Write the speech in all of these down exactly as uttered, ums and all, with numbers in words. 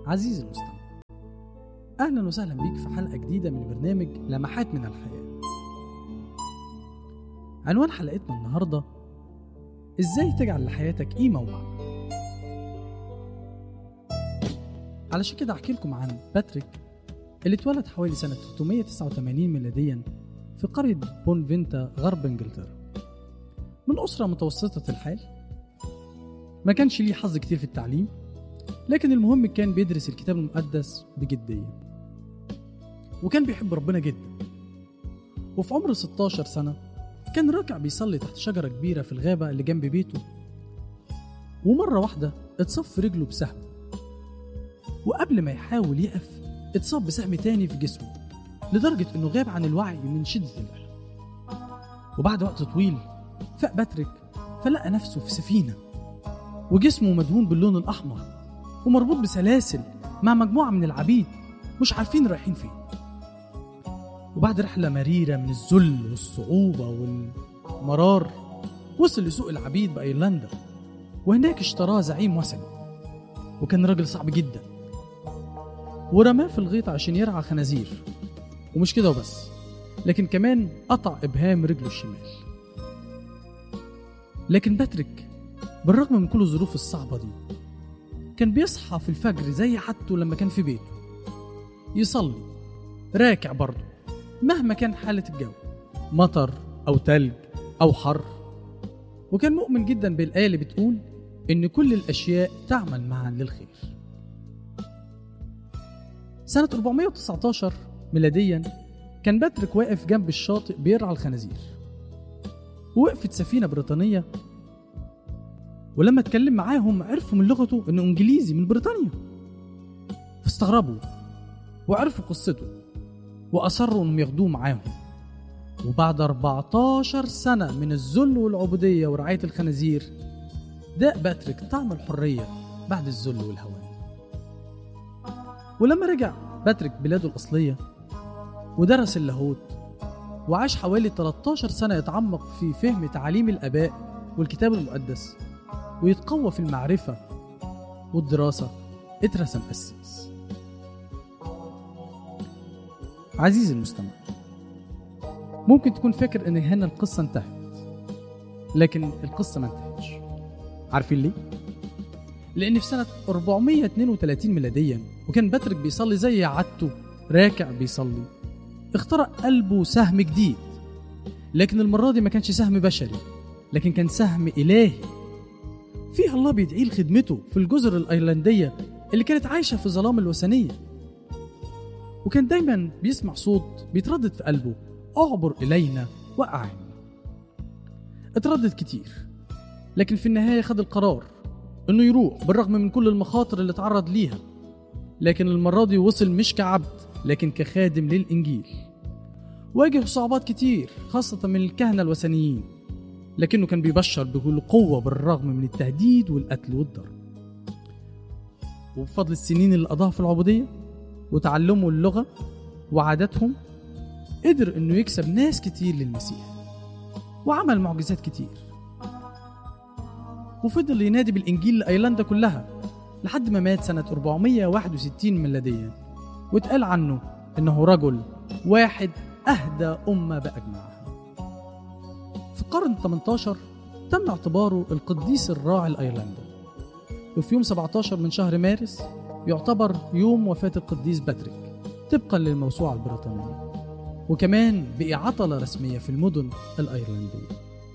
عزيزي المستمع، أهلا وسهلا بيك في حلقة جديدة من برنامج لمحات من الحياة. عنوان حلقتنا النهاردة: إزاي تجعل لحياتك قيمة ومعنى. علشان كده أحكي لكم عن باتريك اللي اتولد حوالي سنة ثلاثمائة وتسعة وثمانين ميلاديا في قرية بونفينتا غرب انجلترا، من أسرة متوسطة الحال. ما كانش ليه حظ كتير في التعليم، لكن المهم كان بيدرس الكتاب المقدس بجدية، وكان بيحب ربنا جدا. وفي عمر ستة عشر سنة كان راكع بيصلي تحت شجرة كبيرة في الغابة اللي جنب بيته، ومرة واحدة اتصاب في رجله بسهم، وقبل ما يحاول يقف اتصاب بسهم تاني في جسمه لدرجة انه غاب عن الوعي من شدة الألم. وبعد وقت طويل فاق باتريك، فلقى نفسه في سفينة وجسمه مدهون باللون الأحمر ومربوط بسلاسل مع مجموعة من العبيد مش عارفين رايحين فين. وبعد رحلة مريرة من الذل والصعوبة والمرار وصل لسوق العبيد بأيرلندا، وهناك اشتراه زعيم وثني، وكان راجل صعب جدا، ورماه في الغيط عشان يرعى خنازير. ومش كده وبس، لكن كمان قطع إبهام رجله الشمال. لكن باتريك بالرغم من كل الظروف الصعبة دي كان بيصحى في الفجر زي عادته لما كان في بيته، يصلي راكع برضه مهما كان حالة الجو، مطر أو تلج أو حر. وكان مؤمن جدا بالآية اللي بتقول إن كل الأشياء تعمل معا للخير. سنة أربعمائة وتسعة عشر ميلاديا كان باتريك واقف جنب الشاطئ بيرعى الخنازير، ووقفت سفينة بريطانية، ولما اتكلم معاهم عرفوا من لغته انه انجليزي من بريطانيا، فاستغربوا وعرفوا قصته واصروا انهم ياخدوه معاهم. وبعد أربعة عشر سنة من الذل والعبودية ورعاية الخنازير داق باتريك طعم الحرية بعد الذل والهوان. ولما رجع باتريك بلاده الأصلية ودرس اللاهوت وعاش حوالي ثلاثة عشر سنة يتعمق في فهم تعاليم الآباء والكتاب المقدس ويتقوى في المعرفة والدراسة، اترسم قسيس. عزيزي المستمع، ممكن تكون فاكر ان هنا القصة انتهت، لكن القصة ما انتهتش. عارفين ليه؟ لان في سنة أربعمائة واثنين وثلاثين ميلاديا وكان باتريك بيصلي زي عادته راكع بيصلي، اخترق قلبه سهم جديد، لكن المرة دي ما كانش سهم بشري، لكن كان سهم إلهي فيها الله بيدعيه لخدمته في الجزر الأيرلندية اللي كانت عايشة في ظلام الوثنية. وكان دايما بيسمع صوت بيتردد في قلبه: أعبر إلينا وأعنا. اتردد كتير، لكن في النهاية خد القرار إنه يروح بالرغم من كل المخاطر اللي تعرض ليها، لكن المرة دي وصل مش كعبد لكن كخادم للإنجيل. واجه صعوبات كتير خاصة من الكهنة الوثنيين، لكنه كان بيبشر بكل قوة بالرغم من التهديد والقتل والضرب. وبفضل السنين اللي قضاها في العبودية وتعلمه اللغة وعاداتهم قدر انه يكسب ناس كتير للمسيح، وعمل معجزات كتير، وفضل ينادي بالإنجيل لأيرلندا كلها لحد ما مات سنة أربعمائة وواحد وستين ميلاديا، واتقال عنه انه رجل واحد أهدى أمة بأجمعها. في القرن الثامن عشر تم اعتباره القديس الراعي الأيرلندي، وفي يوم سبعة عشر من شهر مارس يعتبر يوم وفاة القديس باتريك طبقا للموسوعة البريطانية، وكمان بقي عطلة رسمية في المدن الأيرلندية.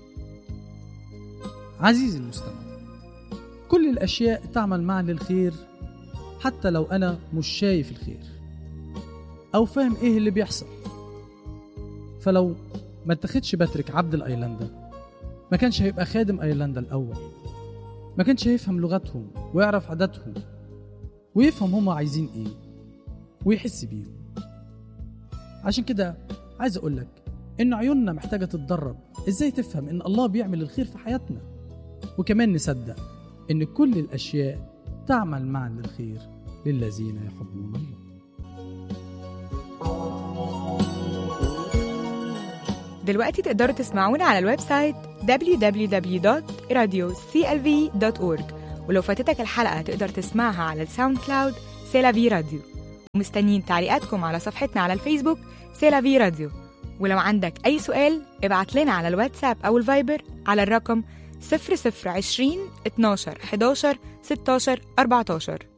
عزيزي المستمع، كل الأشياء تعمل معا للخير حتى لو أنا مش شايف الخير أو فاهم إيه اللي بيحصل. فلو ما اتخدش باتريك عبد الأيرلندا ما كانش هيبقى خادم أيرلندا الأول، ما كانش هيفهم لغتهم ويعرف عاداتهم ويفهم هم عايزين إيه ويحس بيهم. عشان كده عايز أقولك إن عيوننا محتاجة تتدرب إزاي تفهم إن الله بيعمل الخير في حياتنا، وكمان نصدق إن كل الأشياء تعمل معا للخير للذين يحبون الله. دلوقتي تقدروا تسمعونا على الويب سايت دبليو دبليو دبليو دوت راديو سي ال في دوت أورج، ولو فاتتك الحلقة تقدر تسمعها على الساوند كلاود، سيلافي راديو، ومستنيين تعليقاتكم على صفحتنا على الفيسبوك سيلافي راديو. ولو عندك أي سؤال ابعت لنا على الواتساب أو الفايبر على الرقم صفر صفر عشرين اتناشر حداشر ستاشر أربعتاشر.